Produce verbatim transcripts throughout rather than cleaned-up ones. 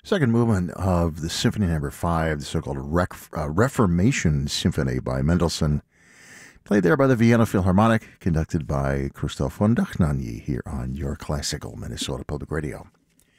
Second movement of the Symphony Number Five, the so-called Rec- uh, Reformation Symphony by Mendelssohn, played there by the Vienna Philharmonic, conducted by Christoph von Dohnanyi here on your classical Minnesota Public Radio.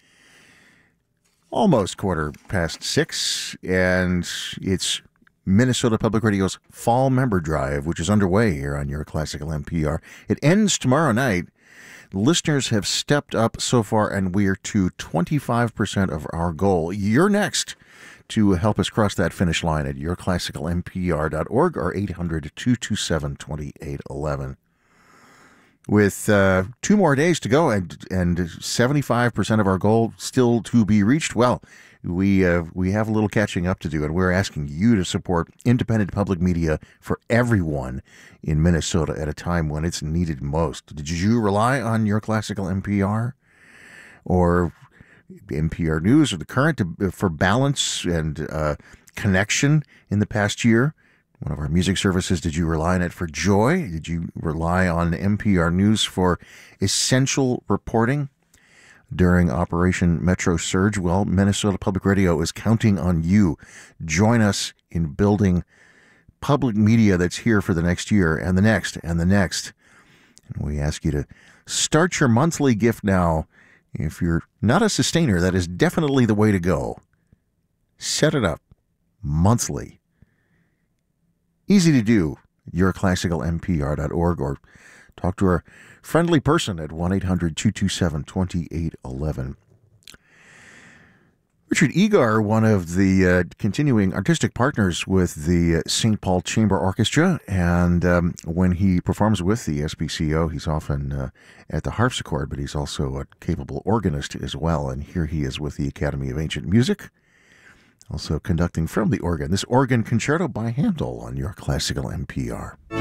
Almost quarter past six, and it's Minnesota Public Radio's Fall Member Drive, which is underway here on your classical N P R. It ends tomorrow night. Listeners have stepped up so far, and we're to twenty-five percent of our goal. You're next to help us cross that finish line at your classical N P R dot org or eight hundred, two two seven, two eight one one. With uh, two more days to go and and seventy-five percent of our goal still to be reached, well, we uh, we have a little catching up to do, and we're asking you to support independent public media for everyone in Minnesota at a time when it's needed most. Did you rely on your classical N P R or N P R News or The Current to, for balance and uh, connection in the past year? One of our music services, did you rely on it for joy? Did you rely on N P R News for essential reporting during Operation Metro Surge? Well, Minnesota Public Radio is counting on you. Join us in building public media that's here for the next year and the next and the next. And we ask you to start your monthly gift now. If you're not a sustainer, that is definitely the way to go. Set it up monthly. Easy to do. your classical N P R dot org or talk to our friendly person at one eight hundred, two two seven, two eight one one. Richard Egar, one of the uh, continuing artistic partners with the Saint Paul Chamber Orchestra, and um, when he performs with the S P C O, he's often uh, at the harpsichord, but he's also a capable organist as well, and here he is with the Academy of Ancient Music, also conducting from the organ, this organ concerto by Handel on your classical N P R.